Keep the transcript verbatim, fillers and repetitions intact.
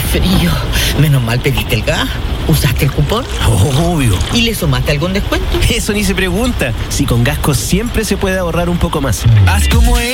frío. Menos mal pediste el gas. ¿Usaste el cupón? Obvio. ¿Y le sumaste algún descuento? Eso ni se pregunta. Si con Gasco siempre se puede ahorrar un poco más. Haz como